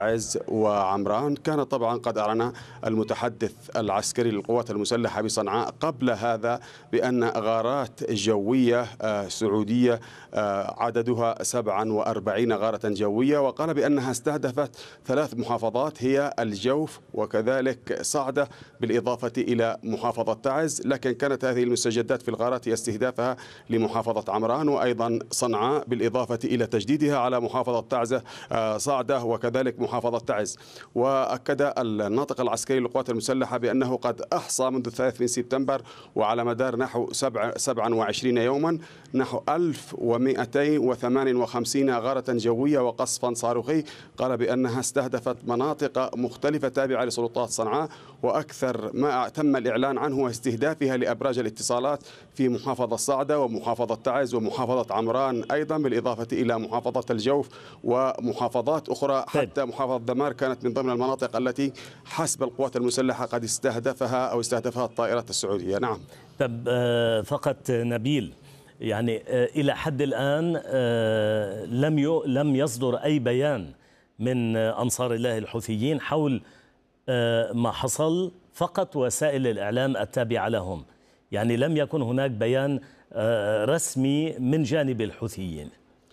تعز وعمران. كان طبعا قد أعلن المتحدث العسكري للقوات المسلحة بصنعاء قبل هذا بأن غارات جوية سعودية عددها 47 غارة جوية، وقال بأنها استهدفت 3 محافظات هي الجوف وكذلك صعدة بالإضافة إلى محافظة تعز، لكن كانت هذه المستجدات في الغارات هي استهدافها لمحافظة عمران وأيضا صنعاء بالإضافة إلى تجديدها على محافظة تعز صعدة وكذلك محافظة تعز. وأكد الناطق العسكري للقوات المسلحة بأنه قد أحصى منذ 3 سبتمبر وعلى مدار نحو 27 يوما نحو 1258 غارة جوية وقصفا صاروخي، قال بأنها استهدفت مناطق مختلفة تابعة لسلطات صنعاء، وأكثر ما تم الإعلان عنه استهدافها لأبراج الاتصالات في محافظة صعدة ومحافظة تعز ومحافظة عمران أيضا بالإضافة إلى محافظة الجوف ومحافظات أخرى. حتى محافظة دمار كانت من ضمن المناطق التي حسب القوات المسلحة قد استهدفها الطائرات السعودية. نعم. طب فقط نبيل، يعني إلى حد الآن لم يصدر أي بيان من أنصار الله الحوثيين حول ما حصل، فقط وسائل الإعلام التابعة لهم، يعني لم يكن هناك بيان رسمي من جانب الحوثيين.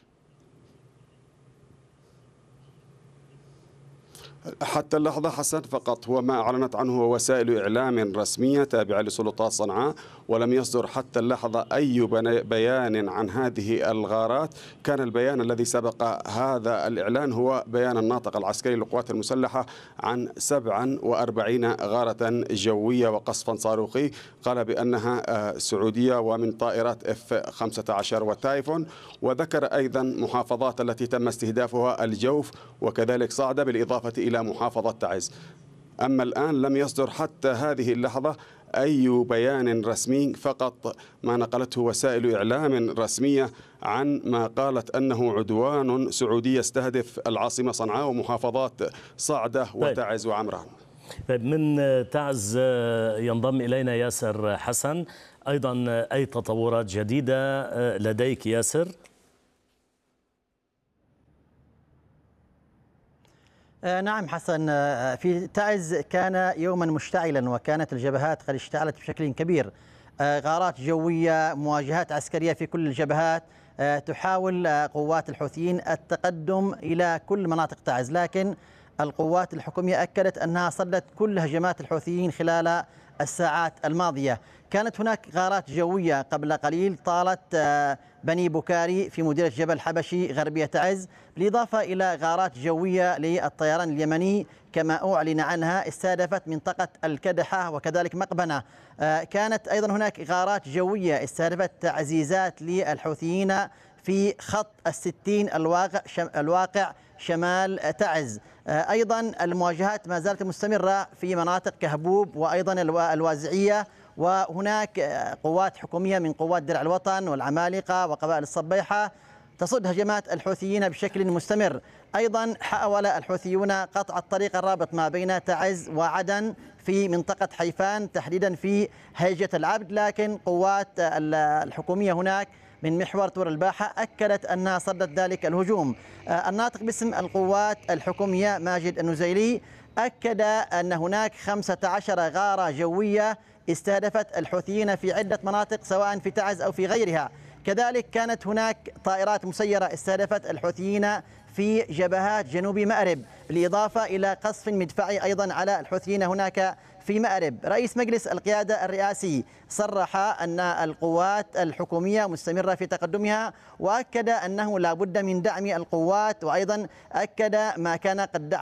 حتى اللحظة حسن فقط هو ما أعلنت عنه وسائل إعلام رسمية تابعة لسلطات صنعاء، ولم يصدر حتى اللحظة أي بيان عن هذه الغارات. كان البيان الذي سبق هذا الإعلان هو بيان الناطق العسكري للقوات المسلحة عن 47 غارة جوية وقصفا صاروخي، قال بأنها سعودية ومن طائرات F-15 وتايفون، وذكر أيضا محافظات التي تم استهدافها الجوف وكذلك صعدة بالإضافة إلى محافظة تعز. أما الآن لم يصدر حتى هذه اللحظة أي بيان رسمي، فقط ما نقلته وسائل إعلام رسمية عن ما قالت أنه عدوان سعودي يستهدف العاصمة صنعاء ومحافظات صعدة وتعز وعمران. طيب، من تعز ينضم إلينا ياسر حسن، أيضا أي تطورات جديدة لديك ياسر؟ نعم حسن، في تعز كان يوما مشتعلا وكانت الجبهات قد اشتعلت بشكل كبير، غارات جوية، مواجهات عسكرية في كل الجبهات، تحاول قوات الحوثيين التقدم إلى كل مناطق تعز، لكن القوات الحكومية أكدت أنها صدت كل هجمات الحوثيين خلال الساعات الماضية. كانت هناك غارات جوية قبل قليل طالت بني بكاري في مديرية جبل حبشي غربية تعز، بالإضافة إلى غارات جوية للطيران اليمني كما أعلن عنها استهدفت منطقة الكدحة وكذلك مقبنة. كانت أيضا هناك غارات جوية استهدفت تعزيزات للحوثيين في خط ال60 الواقع شمال تعز. أيضا المواجهات ما زالت مستمرة في مناطق كهبوب وأيضا الوازعية، وهناك قوات حكومية من قوات درع الوطن والعمالقة وقبائل الصبيحة تصد هجمات الحوثيين بشكل مستمر. أيضا حاول الحوثيون قطع الطريق الرابط ما بين تعز وعدن في منطقة حيفان تحديدا في هيجة العبد، لكن قوات الحكومية هناك من محور طور الباحة أكدت أنها صدت ذلك الهجوم. الناطق باسم القوات الحكومية ماجد النزيلي أكد أن هناك 15 غارة جوية استهدفت الحوثيين في عدة مناطق سواء في تعز أو في غيرها. كذلك كانت هناك طائرات مسيرة استهدفت الحوثيين في جبهات جنوب مأرب، بالإضافة إلى قصف مدفعي أيضا على الحوثيين هناك في مأرب. رئيس مجلس القيادة الرئاسي صرح أن القوات الحكومية مستمرة في تقدمها، وأكد أنه لا بد من دعم القوات، وأيضا أكد ما كان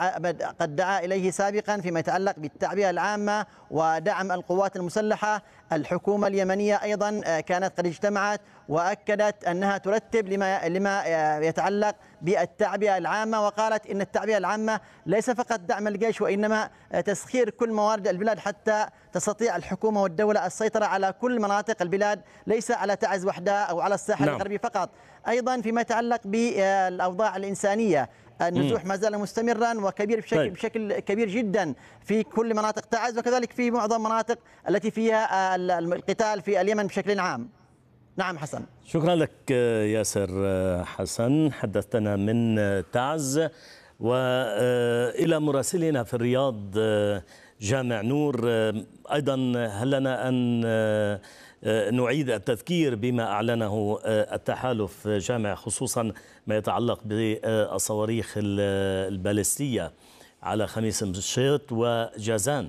قد دعا إليه سابقا فيما يتعلق بالتعبئة العامة ودعم القوات المسلحة. الحكومة اليمنية أيضا كانت قد اجتمعت وأكدت أنها ترتب لما يتعلق بالتعبئة العامة، وقالت إن التعبئة العامة ليس فقط دعم الجيش وإنما تسخير كل موارد البلاد حتى تستطيع الحكومة والدولة السيطرة على كل مناطق البلاد، ليس على تعز وحدها أو على الساحل الغربي فقط. أيضا فيما يتعلق بالأوضاع الإنسانية، النزوح ما زال مستمرا وكبير بشكل كبير جدا في كل مناطق تعز وكذلك في معظم المناطق التي فيها القتال في اليمن بشكل عام. نعم حسن. شكرا لك ياسر حسن، حدثتنا من تعز. وإلى مراسلنا في الرياض جامع نور، أيضا هل لنا أن نعيد التذكير بما أعلنه التحالف جامع، خصوصا ما يتعلق بالصواريخ البالستية على خميس مشيط وجازان؟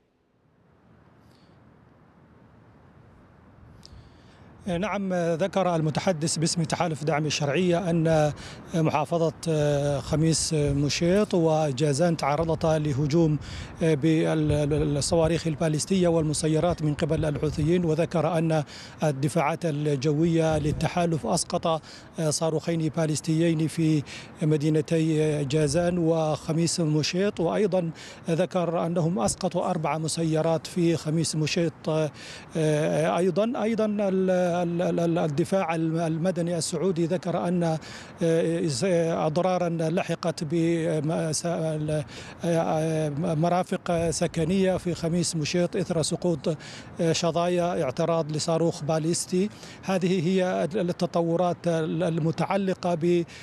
نعم، ذكر المتحدث باسم تحالف دعم الشرعية أن محافظة خميس مشيط وجازان تعرضتا لهجوم بالصواريخ البالستية والمسيرات من قبل الحوثيين، وذكر أن الدفاعات الجوية للتحالف أسقط صاروخين بالستيين في مدينتي جازان وخميس مشيط، وأيضا ذكر أنهم أسقطوا 4 مسيرات في خميس مشيط. أيضا الدفاع المدني السعودي ذكر أن أضرارا لحقت بمرافق سكنية في خميس مشيط إثر سقوط شظايا اعتراض لصاروخ باليستي. هذه هي التطورات المتعلقة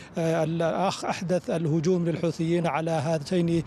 بأحدث الهجوم للحوثيين على هاتين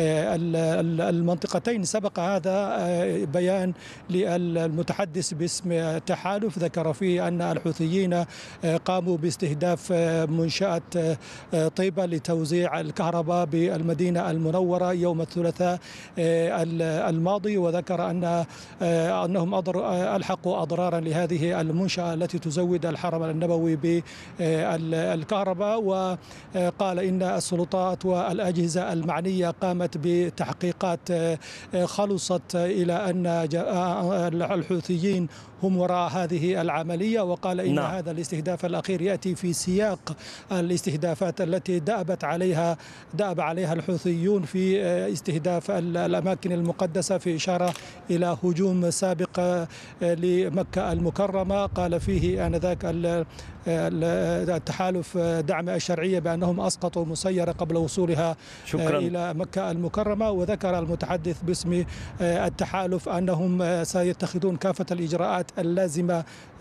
المنطقتين. سبق هذا بيان للمتحدث باسم التحالف ذكر فيه أن الحوثيين قاموا باستهداف منشأة طيبة لتوزيع الكهرباء بالمدينة المنورة يوم الثلاثاء الماضي، وذكر أنهم ألحقوا أضرارا لهذه المنشأة التي تزود الحرم النبوي بالكهرباء. وقال إن السلطات والأجهزة المعنية قامت بتحقيقات خلصت إلى أن الحوثيين هم وراء هذه العملية، وقال إن هذا الاستهداف الأخير يأتي في سياق الاستهدافات التي دأب عليها الحوثيون في استهداف الأماكن المقدسة، في إشارة إلى هجوم سابق لمكة المكرمة. قال فيه آنذاك التحالف دعم الشرعية بأنهم أسقطوا مسيرة قبل وصولها إلى مكة المكرمة. وذكر المتحدث باسم التحالف أنهم سيتخذون كافة الإجراءات اللازمة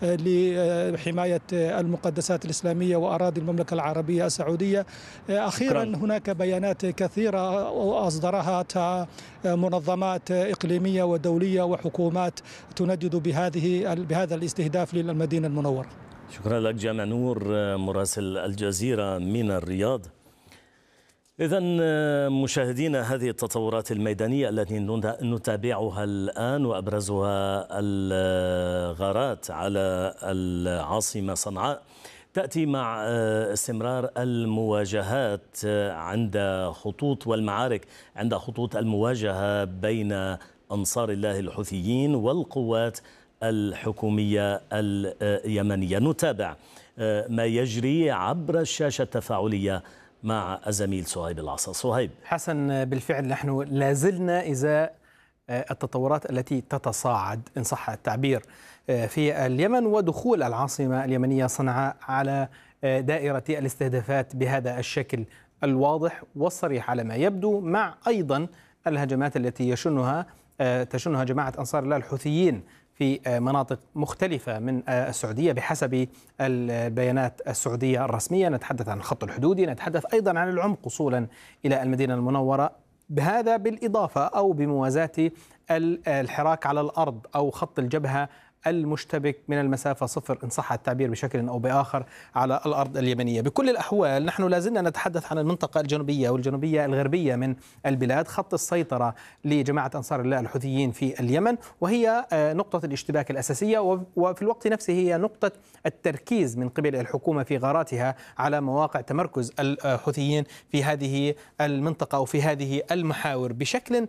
لحماية المقدسات الإسلامية وأراضي المملكة العربية السعودية. أخيرا هناك بيانات كثيرة أصدرها منظمات إقليمية ودولية وحكومات تندد بهذا الاستهداف للمدينة المنورة. شكرا لك جامع نور مراسل الجزيرة من الرياض. إذن مشاهدينا، هذه التطورات الميدانية التي نتابعها الآن وأبرزها الغارات على العاصمة صنعاء تأتي مع استمرار المواجهات عند خطوط والمعارك عند خطوط المواجهة بين أنصار الله الحوثيين والقوات الحكومية اليمنية. نتابع ما يجري عبر الشاشة التفاعلية مع الزميل صهيب العصا. صهيب. حسن، بالفعل نحن لازلنا إزاء التطورات التي تتصاعد إن صح التعبير في اليمن، ودخول العاصمة اليمنية صنعاء على دائرة الاستهدافات بهذا الشكل الواضح والصريح على ما يبدو، مع أيضا الهجمات التي تشنها جماعة أنصار الله الحوثيين في مناطق مختلفة من السعودية بحسب البيانات السعودية الرسمية. نتحدث عن الخط الحدودي، نتحدث أيضا عن العمق وصولا إلى المدينة المنورة، بهذا بالإضافة أو بموازاة الحراك على الأرض أو خط الجبهة المشتبك من المسافة 0 إن صح التعبير بشكل أو بآخر على الأرض اليمنية. بكل الأحوال نحن لازلنا نتحدث عن المنطقة الجنوبية والجنوبية الغربية من البلاد، خط السيطرة لجماعة أنصار الله الحوثيين في اليمن، وهي نقطة الاشتباك الأساسية، وفي الوقت نفسه هي نقطة التركيز من قبل الحكومة في غاراتها على مواقع تمركز الحوثيين في هذه المنطقة وفي هذه المحاور بشكل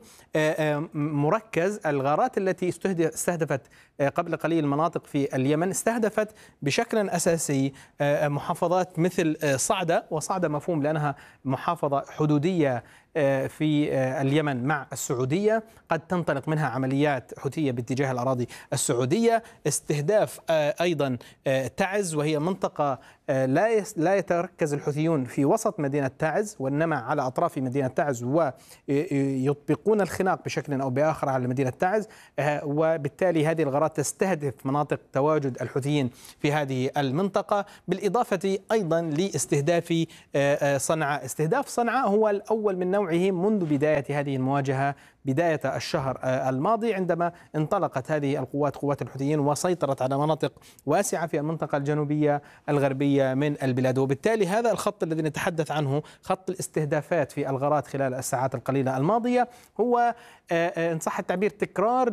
مركز. الغارات التي استهدفت قبل قليل مناطق في اليمن استهدفت بشكل أساسي محافظات مثل صعدة، وصعدة مفهوم لأنها محافظة حدودية في اليمن مع السعودية، قد تنطلق منها عمليات حوثية باتجاه الأراضي السعودية، استهداف أيضا تعز، وهي منطقة لا يتركز الحوثيون في وسط مدينة تعز وإنما على أطراف مدينة تعز، ويطبقون الخناق بشكل أو بآخر على مدينة تعز، وبالتالي هذه الغارات تستهدف مناطق تواجد الحوثيين في هذه المنطقة، بالإضافة أيضا لاستهداف صنعاء. استهداف صنعاء هو الأول من نوعه منذ بداية هذه المواجهة بداية الشهر الماضي، عندما انطلقت هذه قوات الحوثيين وسيطرت على مناطق واسعة في المنطقة الجنوبية الغربية من البلاد. وبالتالي هذا الخط الذي نتحدث عنه، خط الاستهدافات في الغارات خلال الساعات القليلة الماضية، هو إن صح التعبير تكرار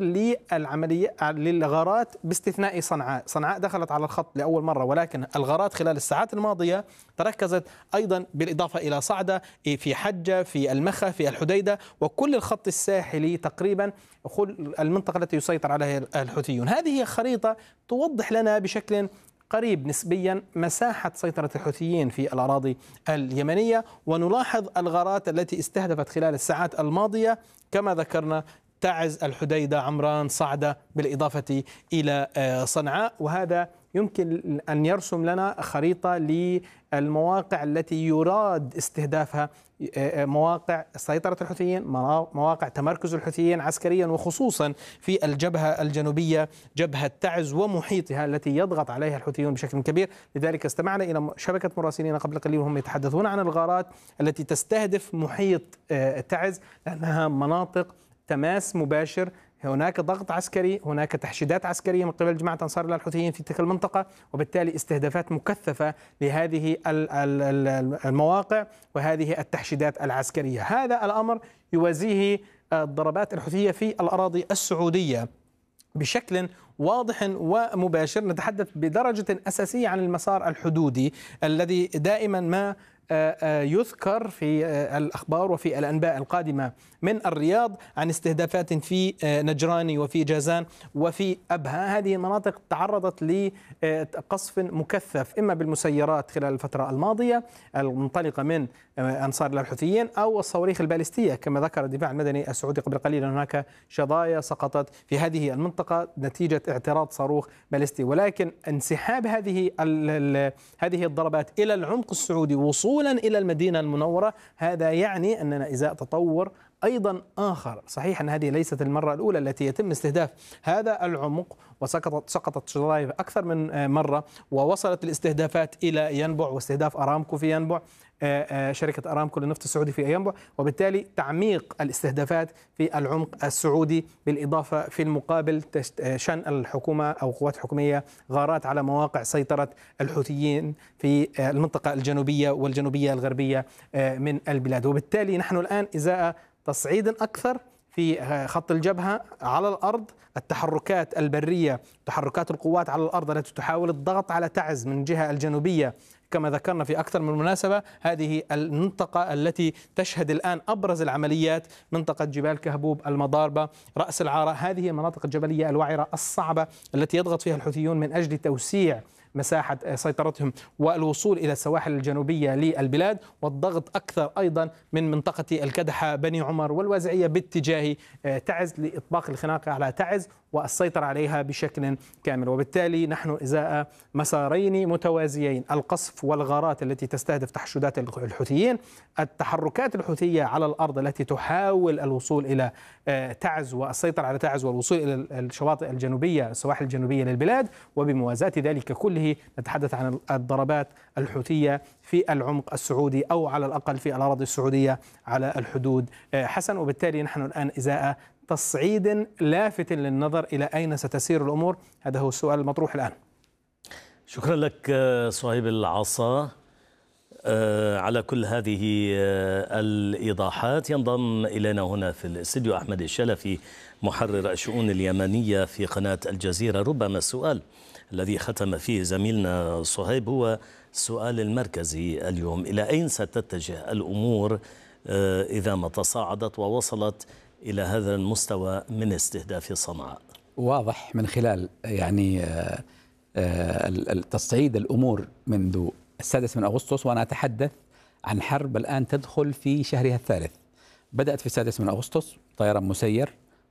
للغارات باستثناء صنعاء. صنعاء دخلت على الخط لأول مرة، ولكن الغارات خلال الساعات الماضية تركزت أيضا بالإضافة إلى صعدة، في حجة، في المخا، في الحديدة، وكل الخط الساحلي تقريبا المنطقة التي يسيطر عليها الحوثيون. هذه هي خريطة توضح لنا بشكل قريب نسبيا مساحة سيطرة الحوثيين في الأراضي اليمنية. ونلاحظ الغارات التي استهدفت خلال الساعات الماضية كما ذكرنا: تعز، الحديدة، عمران، صعدة، بالإضافة إلى صنعاء. وهذا يمكن أن يرسم لنا خريطة للمواقع التي يراد استهدافها، مواقع سيطرة الحوثيين، مواقع تمركز الحوثيين عسكريا، وخصوصا في الجبهة الجنوبية، جبهة تعز ومحيطها التي يضغط عليها الحوثيون بشكل كبير. لذلك استمعنا إلى شبكة مراسلين قبل قليل وهم يتحدثون عن الغارات التي تستهدف محيط تعز، لأنها مناطق تماس مباشر، هناك ضغط عسكري، هناك تحشيدات عسكرية من قبل جماعة أنصار الله الحوثيين في تلك المنطقة، وبالتالي استهدافات مكثفة لهذه المواقع وهذه التحشيدات العسكرية. هذا الأمر يوازيه الضربات الحوثية في الأراضي السعودية بشكل واضح ومباشر. نتحدث بدرجة أساسية عن المسار الحدودي الذي دائما ما يذكر في الأخبار وفي الأنباء القادمة من الرياض عن استهدافات في نجراني وفي جازان وفي أبها. هذه المناطق تعرضت لقصف مكثف إما بالمسيرات خلال الفترة الماضية المنطلقة من أنصار الله الحوثيين أو الصواريخ البالستية، كما ذكر الدفاع المدني السعودي قبل قليل هناك شظايا سقطت في هذه المنطقة نتيجة اعتراض صاروخ بالستي. ولكن انسحاب هذه الضربات إلى العمق السعودي وصولا إلى المدينة المنورة، هذا يعني أننا إزاء تطور أيضا آخر. صحيح أن هذه ليست المرة الأولى التي يتم استهداف هذا العمق، وسقطت شظايا أكثر من مرة، ووصلت الاستهدافات إلى ينبع واستهداف أرامكو في ينبع، شركة أرامكو للنفط السعودي في ينبع، وبالتالي تعميق الاستهدافات في العمق السعودي، بالإضافة في المقابل شن الحكومة أو قوات حكومية غارات على مواقع سيطرة الحوثيين في المنطقة الجنوبية والجنوبية الغربية من البلاد. وبالتالي نحن الآن إزاء تصعيد أكثر في خط الجبهة على الأرض، التحركات البرية، تحركات القوات على الأرض التي تحاول الضغط على تعز من الجهة الجنوبية كما ذكرنا في أكثر من مناسبة. هذه المنطقة التي تشهد الآن أبرز العمليات، منطقة جبال كهبوب، المضاربة، رأس العارة، هذه المناطق الجبلية الوعرة الصعبة التي يضغط فيها الحوثيون من أجل توسيع مساحة سيطرتهم والوصول إلى السواحل الجنوبية للبلاد، والضغط أكثر أيضا من منطقة الكدحة، بني عمر والوازعية باتجاه تعز لإطباق الخناق على تعز والسيطرة عليها بشكل كامل. وبالتالي نحن إزاء مسارين متوازيين، القصف والغارات التي تستهدف تحشدات الحوثيين، التحركات الحوثية على الأرض التي تحاول الوصول إلى تعز والسيطرة على تعز والوصول إلى الشواطئ الجنوبية، السواحل الجنوبية للبلاد. وبموازاة ذلك كله نتحدث عن الضربات الحوثية في العمق السعودي أو على الأقل في الأراضي السعودية على الحدود حسن. وبالتالي نحن الآن إزاء تصعيد لافت للنظر إلى أين ستسير الأمور. هذا هو السؤال المطروح الآن. شكرا لك صهيب العصا على كل هذه الإيضاحات. ينضم إلينا هنا في الاستديو أحمد الشلفي محرر الشؤون اليمنية في قناة الجزيرة. ربما السؤال الذي ختم فيه زميلنا صهيب هو السؤال المركزي اليوم: إلى أين ستتجه الأمور إذا ما تصاعدت ووصلت إلى هذا المستوى من استهداف صنعاء؟ واضح من خلال يعني تصعيد الأمور منذ 6 أغسطس، وأنا أتحدث عن حرب الآن تدخل في شهرها الثالث، بدأت في 6 أغسطس طيران مسير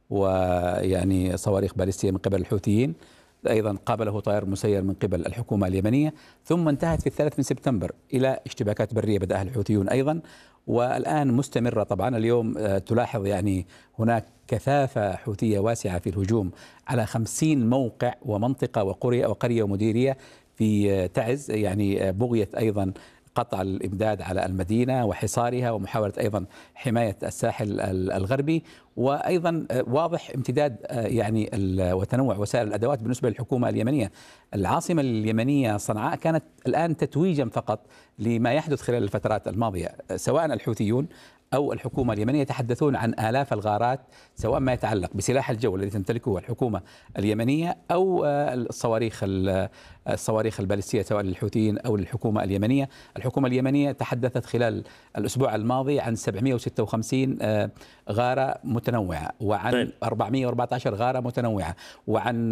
ويعني صواريخ باليستية من قبل الحوثيين، أيضا قابله طائر مسير من قبل الحكومة اليمنية، ثم انتهت في 3 سبتمبر إلى اشتباكات برية بدأها الحوثيون أيضا، والآن مستمرة. طبعا اليوم تلاحظ يعني هناك كثافة حوثية واسعة في الهجوم على 50 موقع ومنطقة وقرية ومديرية في تعز، يعني بغية أيضا قطع الإمداد على المدينة وحصارها ومحاولة أيضا حماية الساحل الغربي، وأيضا واضح امتداد يعني وتنوع وسائل الأدوات بالنسبة للحكومة اليمنية. العاصمة اليمنية صنعاء كانت الآن تتويجا فقط لما يحدث خلال الفترات الماضية، سواء الحوثيون أو الحكومة اليمنية يتحدثون عن آلاف الغارات، سواء ما يتعلق بسلاح الجو الذي تمتلكه الحكومة اليمنية أو الصواريخ البالستية سواء للحوثيين أو للحكومة اليمنية. الحكومة اليمنية تحدثت خلال الأسبوع الماضي عن 756 غارة متنوعة، وعن 414 غارة متنوعة، وعن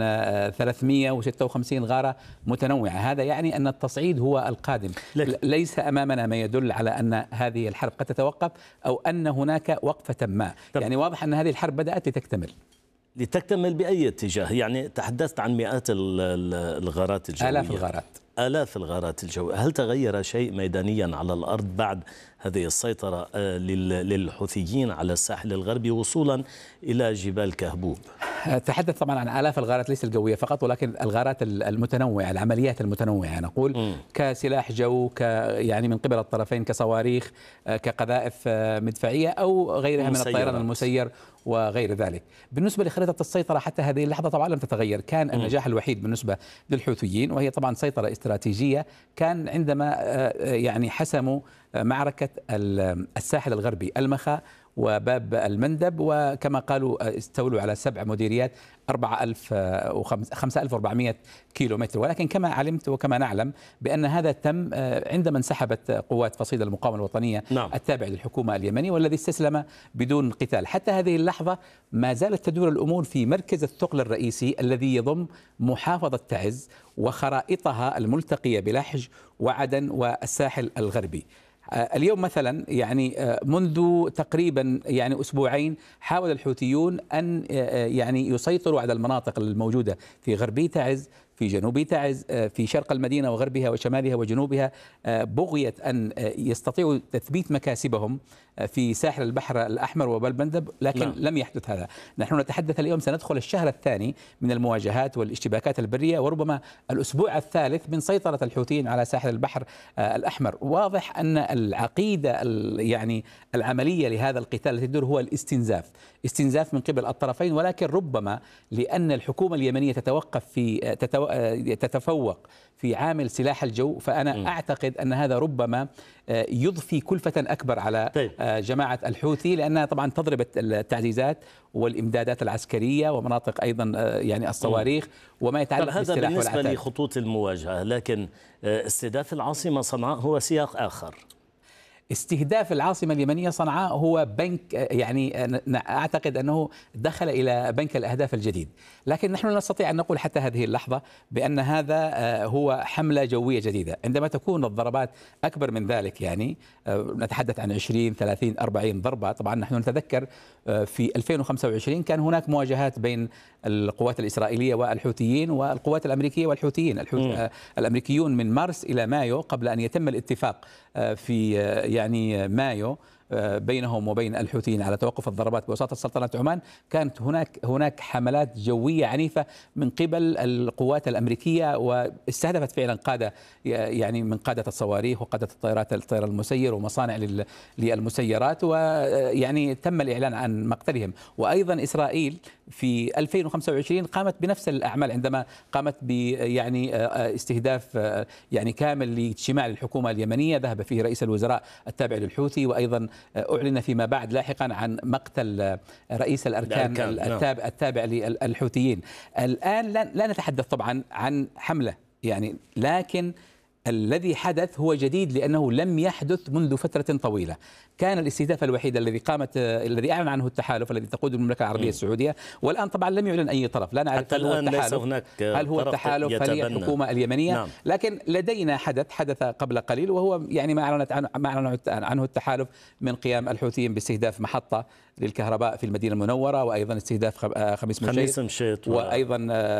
356 غارة متنوعة. هذا يعني أن التصعيد هو القادم. ليس أمامنا ما يدل على أن هذه الحرب قد تتوقف أو أن هناك وقفة ما. يعني واضح أن هذه الحرب بدأت لتكتمل بأي اتجاه؟ يعني تحدثت عن مئات الغارات الجوية، آلاف الغارات الجوية. هل تغير شيء ميدانيا على الأرض بعد هذه السيطرة للحوثيين على الساحل الغربي وصولا إلى جبال كهبوب؟ تحدث طبعا عن آلاف الغارات ليس الجوية فقط، ولكن الغارات المتنوعة، العمليات المتنوعة نقول كسلاح جو، يعني من قبل الطرفين، كصواريخ، كقذائف مدفعية أو غيرها من الطيران المسير وغير ذلك. بالنسبة لخريطة السيطرة حتى هذه اللحظة طبعا لم تتغير. كان النجاح الوحيد بالنسبة للحوثيين، وهي طبعا سيطرة استراتيجية، كان عندما يعني حسموا معركة الساحل الغربي، المخا وباب المندب، وكما قالوا استولوا على 7 مديريات 5400 كيلومتر. ولكن كما علمت وكما نعلم بأن هذا تم عندما انسحبت قوات فصيل المقاومة الوطنية التابع للحكومة اليمنية، والذي استسلم بدون قتال. حتى هذه اللحظة ما زالت تدور الأمور في مركز الثقل الرئيسي الذي يضم محافظة تعز وخرائطها الملتقية بلحج وعدن والساحل الغربي. اليوم مثلا يعني منذ تقريبا يعني أسبوعين حاول الحوثيون أن يعني يسيطروا على المناطق الموجودة في غربي تعز، في جنوب تعز، في شرق المدينة وغربها وشمالها وجنوبها، بغية أن يستطيعوا تثبيت مكاسبهم في ساحل البحر الأحمر وبالمندب، لكن لم يحدث هذا. نحن نتحدث اليوم سندخل الشهر الثاني من المواجهات والاشتباكات البرية، وربما الأسبوع الثالث من سيطرة الحوثيين على ساحل البحر الأحمر. واضح أن العقيدة يعني العملية لهذا القتال التي تدور هو استنزاف من قبل الطرفين، ولكن ربما لأن الحكومة اليمنية تتفوق في عامل سلاح الجو، فأنا أعتقد أن هذا ربما يضفي كلفة أكبر على جماعة الحوثي، لأنها طبعا تضرب التعزيزات والإمدادات العسكرية ومناطق أيضا يعني الصواريخ وما يتعلق بالسلاح والعتاد. هذا بالنسبة لخطوط المواجهة، لكن استهداف العاصمة صنعاء هو سياق آخر. استهداف العاصمة اليمنية صنعاء هو بنك، يعني أعتقد أنه دخل إلى بنك الأهداف الجديد، لكن نحن لا نستطيع أن نقول حتى هذه اللحظة بأن هذا هو حملة جوية جديدة. عندما تكون الضربات أكبر من ذلك، يعني نتحدث عن 20 30 40 ضربة. طبعا نحن نتذكر في 2025 كان هناك مواجهات بين القوات الإسرائيلية والحوثيين والقوات الأمريكية والحوثيين. الأمريكيون من مارس إلى مايو، قبل أن يتم الاتفاق في يعني مايو بينهم وبين الحوثيين على توقف الضربات بوساطة سلطنة عمان، كانت هناك حملات جوية عنيفة من قبل القوات الأمريكية، واستهدفت فعلا قادة يعني من قادة الصواريخ وقادة الطيران المسير ومصانع للمسيرات، ويعني تم الإعلان عن مقتلهم. وأيضا إسرائيل في 2025 قامت بنفس الأعمال عندما قامت يعني استهداف يعني كامل لاجتماع للحكومة اليمنية ذهب فيه رئيس الوزراء التابع للحوثي، وأيضا أعلن فيما بعد لاحقا عن مقتل رئيس الأركان التابع للحوثيين. الآن لا نتحدث طبعا عن حملة يعني، لكن الذي حدث هو جديد لأنه لم يحدث منذ فترة طويلة. كان الاستهداف الوحيد الذي أعلن عنه التحالف الذي تقود المملكة العربية السعودية، والآن طبعا لم يعلن أي طرف، لا نعرف هل هو التحالف، هل هو التحالف، هل هي الحكومة اليمنية. نعم. لكن لدينا حدث قبل قليل، وهو يعني ما أعلنت عنه التحالف من قيام الحوثيين باستهداف محطة للكهرباء في المدينة المنورة، وأيضا استهداف خميس مشيط وأيضا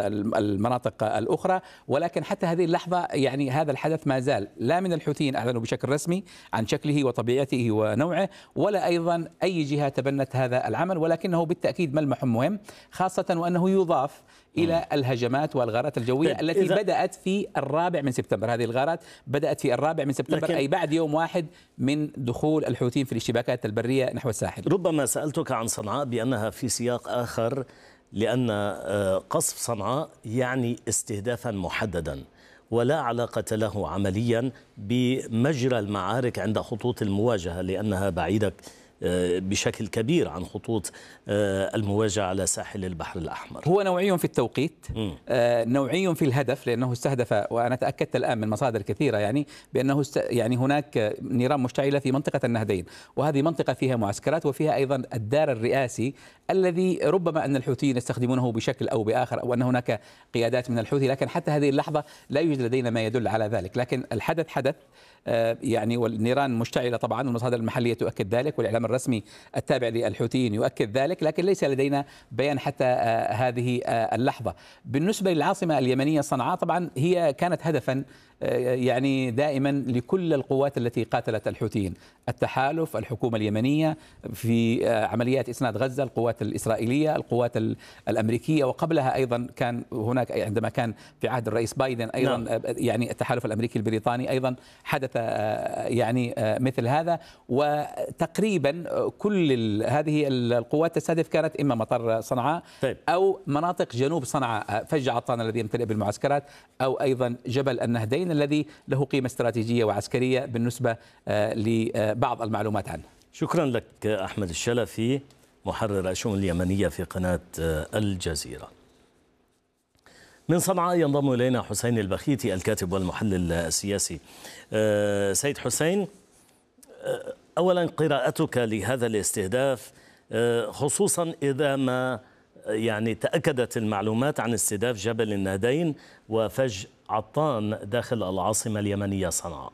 المناطق الأخرى. ولكن حتى هذه اللحظة يعني هذا الحدث ما زال لا من الحوثيين أعلنوا بشكل رسمي عن شكله وطبيعته ونوعه، ولا أيضا أي جهة تبنت هذا العمل، ولكنه بالتأكيد ملمح مهم، خاصة وأنه يضاف إلى الهجمات والغارات الجوية التي بدأت في 4 سبتمبر. هذه الغارات بدأت في 4 سبتمبر، أي بعد يوم واحد من دخول الحوثيين في الاشتباكات البرية نحو الساحل. ربما سألتك عن صنعاء بأنها في سياق آخر، لأن قصف صنعاء يعني استهدافا محددا ولا علاقة له عمليا بمجرى المعارك عند خطوط المواجهة، لأنها بعيدة بشكل كبير عن خطوط المواجهة على ساحل البحر الأحمر. هو نوعي في التوقيت، نوعي في الهدف، لأنه استهدف، وأنا تأكدت الآن من مصادر كثيرة يعني بأنه يعني هناك نيران مشتعلة في منطقة النهدين، وهذه منطقة فيها معسكرات وفيها أيضا الدار الرئاسي الذي ربما أن الحوثيين يستخدمونه بشكل أو بآخر، أو أن هناك قيادات من الحوثي، لكن حتى هذه اللحظة لا يوجد لدينا ما يدل على ذلك. لكن الحدث حدث يعني، والنيران مشتعلة طبعا، والمصادر المحلية تؤكد ذلك، والإعلام الرسمي التابع للحوثيين يؤكد ذلك، لكن ليس لدينا بيان حتى هذه اللحظة. بالنسبة للعاصمة اليمنية صنعاء، طبعا هي كانت هدفا يعني دائما لكل القوات التي قاتلت الحوثيين، التحالف، الحكومة اليمنية في عمليات إسناد غزة، القوات الإسرائيلية، القوات الأمريكية، وقبلها أيضا كان هناك عندما كان في عهد الرئيس بايدن أيضا يعني التحالف الأمريكي البريطاني أيضا حدث يعني مثل هذا. وتقريبا كل هذه القوات تستهدف كانت إما مطار صنعاء أو مناطق جنوب صنعاء، فج عطان الذي يمتلئ بالمعسكرات، أو أيضا جبل النهدين الذي له قيمة استراتيجية وعسكرية بالنسبة لبعض المعلومات عنه. شكرا لك أحمد الشلفي، محرر الشؤون اليمنية في قناة الجزيرة. من صنعاء ينضم إلينا حسين البخيتي، الكاتب والمحلل السياسي. سيد حسين، أولا قراءتك لهذا الاستهداف، خصوصا إذا ما يعني تأكدت المعلومات عن استهداف جبل النهدين وفج عطان داخل العاصمة اليمنية صنعاء.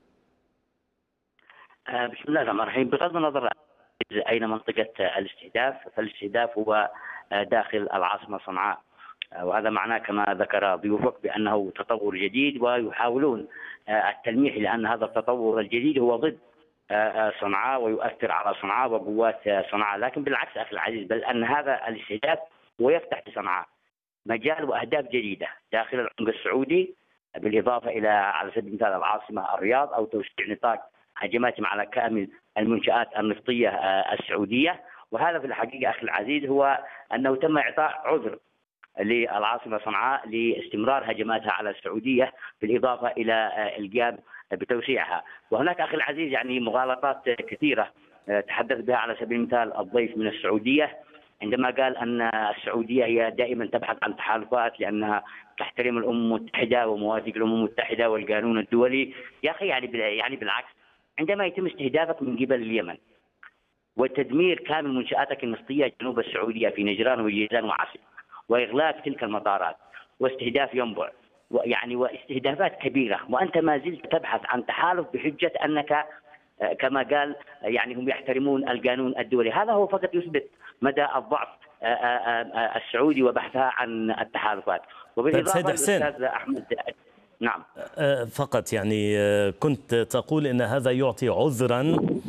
بسم الله الرحمن الرحيم. بغض النظر أين منطقة الاستهداف، فالاستهداف هو داخل العاصمة صنعاء، وهذا معناه كما ذكر ضيوفك بأنه تطور جديد، ويحاولون التلميح لأن هذا التطور الجديد هو ضد صنعاء ويؤثر على صنعاء وقوات صنعاء. لكن بالعكس أخي العزيز، بل أن هذا الاستهداف ويفتح لصنعاء مجال وأهداف جديدة داخل العمق السعودي، بالإضافة إلى على سبيل المثال العاصمة الرياض، أو توسيع نطاق هجماتهم على كامل المنشآت النفطية السعودية. وهذا في الحقيقة أخي العزيز هو أنه تم إعطاء عذر للعاصمة صنعاء لاستمرار هجماتها على السعودية، بالإضافة إلى القيام بتوسيعها. وهناك أخي العزيز يعني مغالطات كثيرة تحدث بها على سبيل المثال الضيف من السعودية، عندما قال أن السعودية هي دائما تبحث عن تحالفات لأنها تحترم الأمم المتحدة ومواثيق الأمم المتحدة والقانون الدولي. يا أخي يعني بالعكس، عندما يتم استهدافك من قبل اليمن وتدمير كامل منشآتك النفطية جنوب السعودية في نجران وجيزان وعسل، وإغلاق تلك المطارات، واستهداف ينبع، واستهدافات كبيرة، وأنت ما زلت تبحث عن تحالف بحجة أنك كما قال يعني هم يحترمون القانون الدولي. هذا هو فقط يثبت مدى الضعف السعودي وبحثها عن التحالفات. وبالإضافة الأستاذ أحمد، نعم، فقط يعني كنت تقول إن هذا يعطي عذرا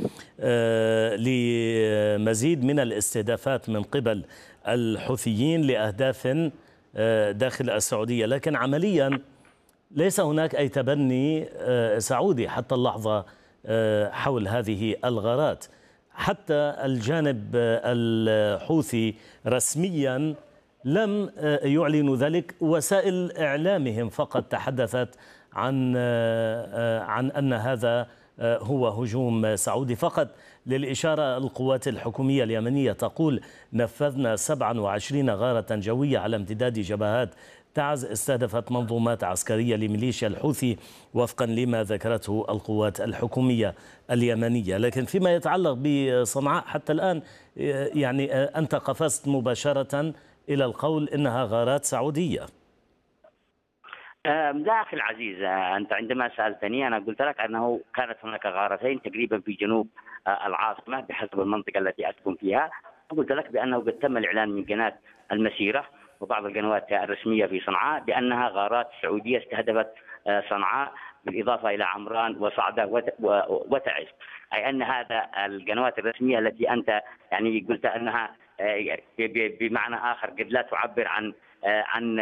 لمزيد من الاستهدافات من قبل الحوثيين لأهداف داخل السعودية، لكن عمليا ليس هناك أي تبني سعودي حتى اللحظة حول هذه الغارات. حتى الجانب الحوثي رسميا لم يعلنوا ذلك، وسائل إعلامهم فقط تحدثت عن أن هذا هو هجوم سعودي فقط. للإشارة، القوات الحكومية اليمنية تقول نفذنا 27 غارة جوية على امتداد جبهات تعز استهدفت منظومات عسكرية لميليشيا الحوثي وفقا لما ذكرته القوات الحكومية اليمنية. لكن فيما يتعلق بصنعاء حتى الآن يعني أنت قفزت مباشرة إلى القول إنها غارات سعودية. لا أخي العزيز، أنت عندما سألتني أنا قلت لك أنه كانت هناك غارتين تقريبا في جنوب العاصمة بحسب المنطقة التي أسكن فيها. قلت لك بأنه قد تم الإعلان من قناة المسيرة وبعض القنوات الرسمية في صنعاء بأنها غارات سعودية استهدفت صنعاء بالإضافة إلى عمران وصعدة وتعز، أي أن هذا القنوات الرسمية التي أنت يعني قلت أنها بمعنى آخر قد لا تعبر عن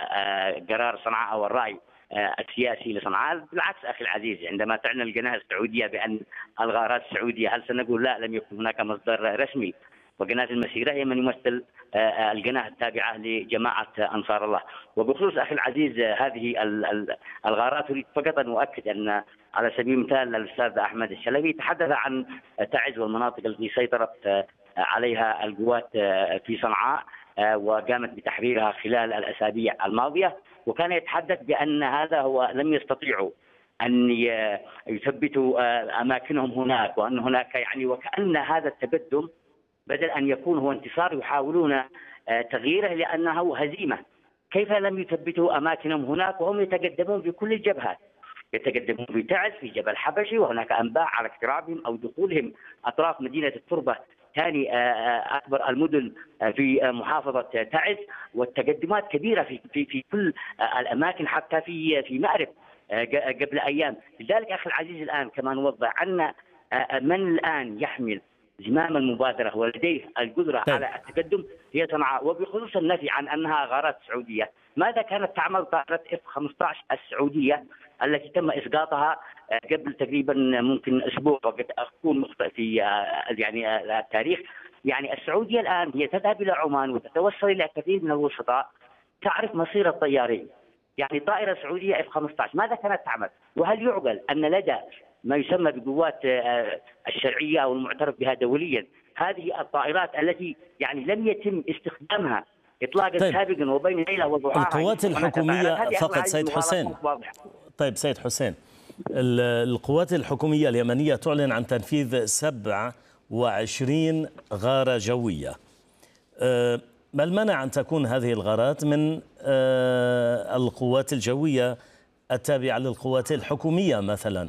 قرار صنعاء أو الرأي السياسي لصنعاء. بالعكس أخي العزيز، عندما تعنى القناة السعودية بأن الغارات السعودية هل سنقول لا، لم يكن هناك مصدر رسمي، وقناة المسيرة هي من يمثل القناة التابعة لجماعة أنصار الله. وبخصوص أخي العزيز هذه الغارات، أريد فقط أن أؤكد أن على سبيل المثال الأستاذ أحمد الشلبي تحدث عن تعز والمناطق التي سيطرت عليها القوات في صنعاء وقامت بتحريرها خلال الأسابيع الماضية، وكان يتحدث بأن هذا هو لم يستطيعوا أن يثبتوا أماكنهم هناك، وأن هناك يعني وكأن هذا التقدم بدل أن يكون هو انتصار يحاولون تغييره لأنه هزيمة. كيف لم يثبتوا أماكنهم هناك وهم يتقدمون في كل الجبهات؟ يتقدمون في تعز، في جبل حبشي، وهناك أنباء على اقترابهم أو دخولهم أطراف مدينة التربة ثاني أكبر المدن في محافظة تعز، والتقدمات كبيرة في كل الأماكن حتى في مأرب قبل أيام. لذلك أخي العزيز الآن كما نوضح أن من الآن يحمل زمام المبادرة ولديه القدرة على التقدم هي صنعاء. وبخصوص النفي عن أنها غارات سعودية، ماذا كانت تعمل طائرة F-15 السعودية التي تم إسقاطها قبل تقريبا ممكن أسبوع، وقد أكون مخطئ في يعني التاريخ. يعني السعودية الآن هي تذهب إلى عمان وتتوصل إلى كثير من الوسطاء تعرف مصير الطيارين. يعني طائرة سعودية F-15 ماذا كانت تعمل؟ وهل يعقل أن لدى ما يسمى بقوات الشرعية أو المعترف بها دوليا هذه الطائرات التي يعني لم يتم استخدامها إطلاقا سابقا وبين ليلة وضحاها القوات الحكومية فقط سيد حسين؟ طيب سيد حسين، القوات الحكومية اليمنية تعلن عن تنفيذ 27 غارة جوية. ما المانع أن تكون هذه الغارات من القوات الجوية التابعة للقوات الحكومية مثلا؟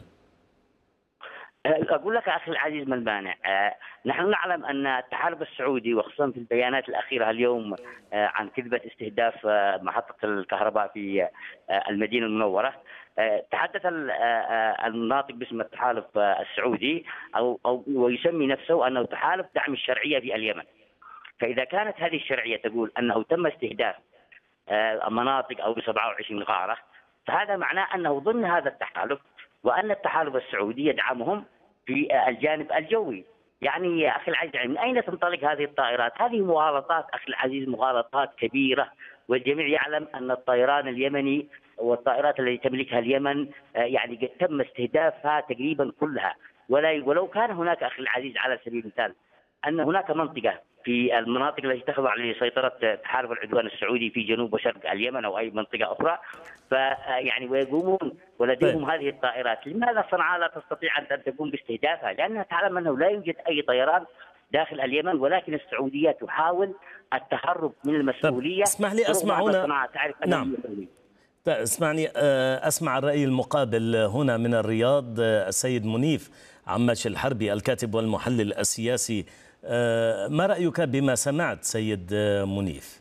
أقول لك أخي العزيز ما المانع. نحن نعلم أن التحالف السعودي وخصوصا في البيانات الأخيرة اليوم عن كذبة استهداف محطة الكهرباء في المدينة المنورة، تحدث الناطق باسم التحالف السعودي أو ويسمي نفسه أنه تحالف دعم الشرعية في اليمن. فإذا كانت هذه الشرعية تقول أنه تم استهداف مناطق أو 27 غارة، فهذا معناه أنه ضمن هذا التحالف، وأن التحالف السعودي يدعمهم في الجانب الجوي. يعني يا أخي العزيز من أين تنطلق هذه الطائرات؟ هذه مغالطات أخي العزيز، مغالطات كبيرة، والجميع يعلم أن الطيران اليمني والطائرات التي تملكها اليمن يعني قد تم استهدافها تقريبا كلها. ولو كان هناك أخي العزيز على سبيل المثال أن هناك منطقة في المناطق التي تخضع لسيطرة تحالف العدوان السعودي في جنوب وشرق اليمن أو أي منطقة أخرى، فيعني ويقومون ولديهم هذه الطائرات، لماذا صنعاء لا تستطيع أن تقوم باستهدافها؟ لأنها تعلم أنه لا يوجد أي طيران داخل اليمن، ولكن السعودية تحاول التهرب من المسؤولية. اسمح لي أسمع هنا. نعم. اسمعني أسمع الرأي المقابل هنا من الرياض. السيد منيف عماش الحربي الكاتب والمحلل السياسي، ما رأيك بما سمعت سيد منيف؟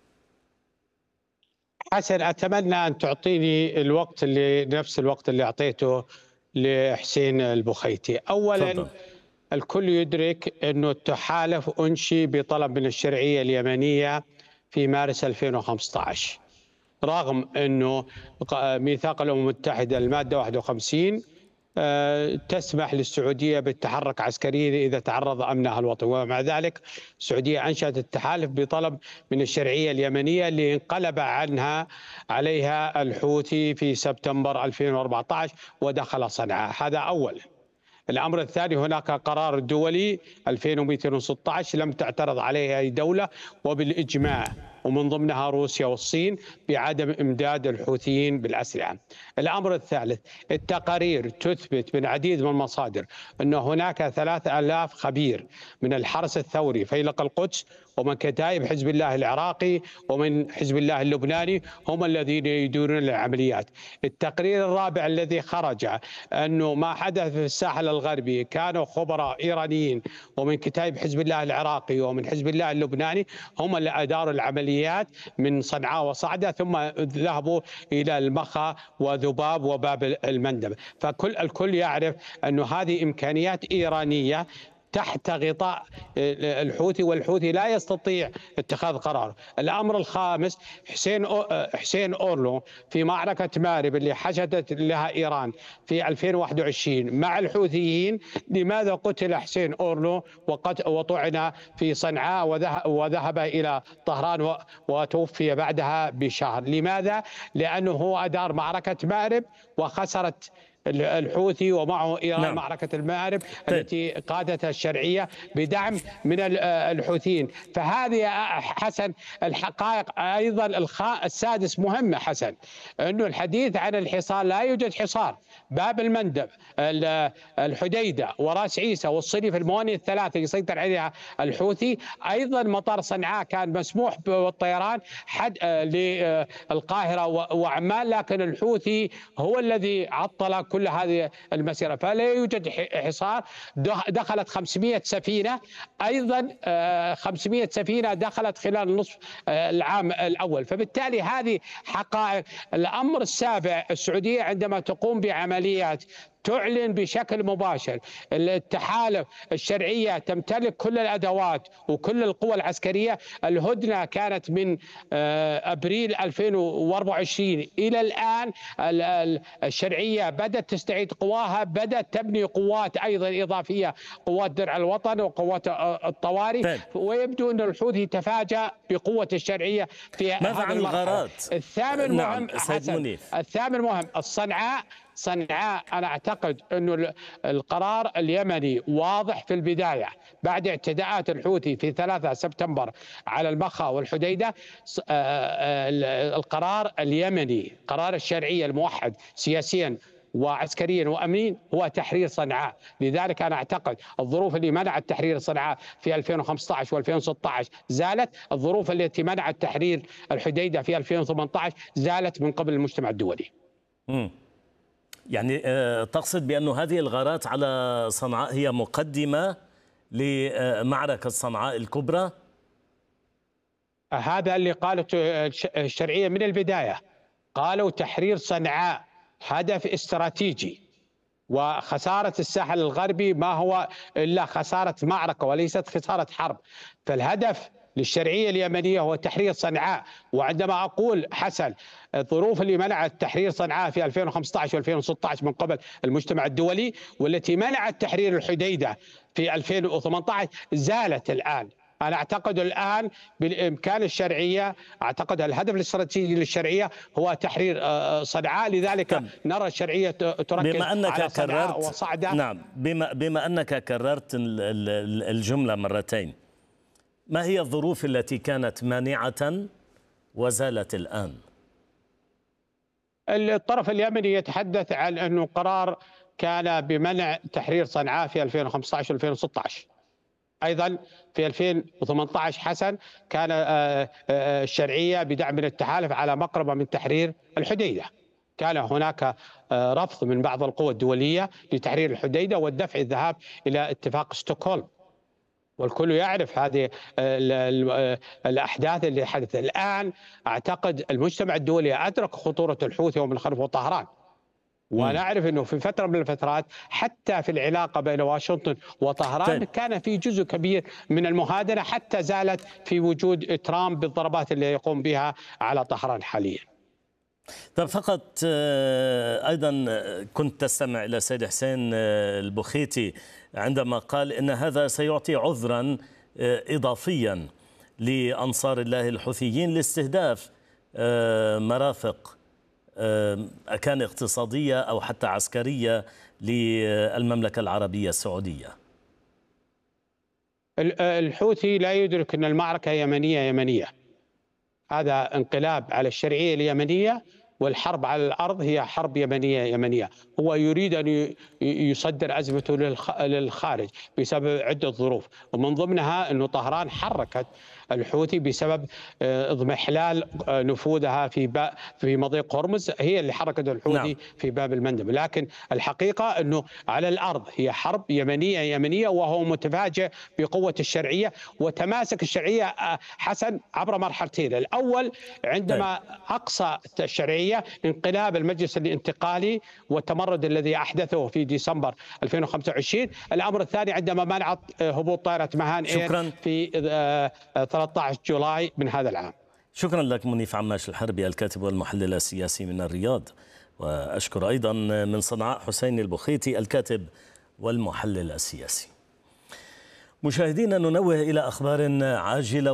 حسن، أتمنى أن تعطيني الوقت نفس الوقت اللي أعطيته لحسين البخيتي. أولا فضل. الكل يدرك أنه التحالف أنشئ بطلب من الشرعية اليمنية في مارس 2015، رغم أنه ميثاق الأمم المتحدة المادة 51 تسمح للسعودية بالتحرك عسكريا إذا تعرض أمنها الوطني، ومع ذلك السعودية أنشأت التحالف بطلب من الشرعية اليمنية اللي انقلب عليها الحوثي في سبتمبر 2014 ودخل صنعاء. هذا أولا. الأمر الثاني، هناك قرار دولي 2216 لم تعترض عليه أي دولة، وبالإجماع ومن ضمنها روسيا والصين بعدم إمداد الحوثيين بالأسلحة. الأمر الثالث، التقارير تثبت من عديد من المصادر أن هناك 3000 خبير من الحرس الثوري فيلق القدس ومن كتائب حزب الله العراقي ومن حزب الله اللبناني هم الذين يديرون العمليات. التقرير الرابع الذي خرج أنه ما حدث في الساحل الغربي كانوا خبراء إيرانيين ومن كتائب حزب الله العراقي ومن حزب الله اللبناني هم اللي أداروا العمليات من صنعاء وصعدة، ثم ذهبوا إلى المخا وذباب وباب المندب. الكل يعرف أن هذه إمكانيات إيرانية تحت غطاء الحوثي، والحوثي لا يستطيع اتخاذ قرار. الأمر الخامس، حسين أورلو في معركة مارب اللي حشدت لها إيران في 2021 مع الحوثيين، لماذا قتل حسين أورلو وطعن في صنعاء وذهب إلى طهران وتوفي بعدها بشهر؟ لماذا؟ لأنه هو أدار معركة مارب وخسرت الحوثي ومعه إيران. نعم. معركة المآرب التي قادتها الشرعية بدعم من الحوثيين. فهذه حسن الحقائق. أيضا السادس مهمة حسن، أنه الحديث عن الحصار، لا يوجد حصار. باب المندب، الحديدة وراس عيسى والصلي في الموانئ الثلاثة يسيطر عليها الحوثي. أيضا مطار صنعاء كان مسموح بالطيران للقاهرة وعمان، لكن الحوثي هو الذي عطل كل هذه المسيرة، فلا يوجد حصار. دخلت 500 سفينة، أيضا 500 سفينة دخلت خلال نصف العام الأول. فبالتالي هذه حقائق. الأمر السابع، السعودية عندما تقوم بعمليات تعلن بشكل مباشر التحالف الشرعية تمتلك كل الأدوات وكل القوى العسكرية. الهدنة كانت من أبريل 2024 إلى الآن. الشرعية بدأت تستعيد قواها، بدأت تبني قوات أيضا إضافية، قوات درع الوطن وقوات الطوارئ. ويبدو أن الحوثي تفاجأ بقوة الشرعية في ماذا عن الغارات؟ الثامن مهم حسن، الثامن مهم صنعاء. أنا أعتقد أن القرار اليمني واضح في البداية بعد اعتداءات الحوثي في 3 سبتمبر على المخا والحديدة. القرار اليمني، قرار الشرعية الموحد سياسيا وعسكريا وأمنيا، هو تحرير صنعاء. لذلك أنا أعتقد الظروف اللي منعت تحرير صنعاء في 2015 و2016 زالت. الظروف التي منعت تحرير الحديدة في 2018 زالت من قبل المجتمع الدولي. يعني تقصد بأن هذه الغارات على صنعاء هي مقدمة لمعركة صنعاء الكبرى؟ هذا اللي قالته الشرعية من البداية. قالوا تحرير صنعاء هدف استراتيجي، وخسارة الساحل الغربي ما هو إلا خسارة معركة وليست خسارة حرب. فالهدف للشرعية اليمنية هو تحرير صنعاء. وعندما أقول حسن الظروف اللي منعت تحرير صنعاء في 2015 و2016 من قبل المجتمع الدولي، والتي منعت تحرير الحديدة في 2018 زالت الآن. أنا أعتقد الآن بالإمكان الشرعية، أعتقد الهدف الاستراتيجي للشرعية هو تحرير صنعاء. لذلك نرى الشرعية تركز على صنعاء وصعدة. نعم، بما أنك كررت الجملة مرتين، ما هي الظروف التي كانت مانعة وزالت الآن؟ الطرف اليمني يتحدث عن أنه قرار كان بمنع تحرير صنعاء في 2015 و 2016. أيضا في 2018 حسن كان الشرعية بدعم من التحالف على مقربة من تحرير الحديدة. كان هناك رفض من بعض القوى الدولية لتحرير الحديدة والدفع الذهاب إلى اتفاق ستوكهولم، والكل يعرف هذه الأحداث اللي حدثت. الآن أعتقد المجتمع الدولي أدرك خطورة الحوثي ومن خلفه طهران، ونعرف أنه في فترة من الفترات حتى في العلاقة بين واشنطن وطهران كان في جزء كبير من المهادنة، حتى زالت في وجود ترامب بالضربات اللي يقوم بها على طهران حاليا. طيب، فقط أيضا كنت تستمع إلى سيد حسين البخيتي عندما قال إن هذا سيعطي عذرا إضافيا لأنصار الله الحوثيين لاستهداف مرافق أكان اقتصادية أو حتى عسكرية للمملكة العربية السعودية. الحوثي لا يدرك أن المعركة يمنية. هذا انقلاب على الشرعية اليمنية، والحرب على الأرض هي حرب يمنية. هو يريد أن يصدر أزمته للخارج بسبب عدة ظروف، ومن ضمنها أن طهران حركت الحوثي بسبب اضمحلال نفوذها في مضيق هرمز، هي اللي حركت الحوثي في باب المندب. لكن الحقيقة أنه على الأرض هي حرب يمنية، وهو متفاجئ بقوة الشرعية وتماسك الشرعية حسن عبر مرحلتين. الأول عندما أقصى الشرعية انقلاب المجلس الانتقالي والتمرد الذي أحدثه في ديسمبر 2025. الأمر الثاني عندما منعت هبوط طائرة مهان إير في 13 جولاي من هذا العام. شكرا لك منيف عماش الحربي، الكاتب والمحلل السياسي من الرياض. وأشكر أيضا من صنعاء حسين البخيتي، الكاتب والمحلل السياسي. مشاهدينا، ننوه إلى أخبار عاجلة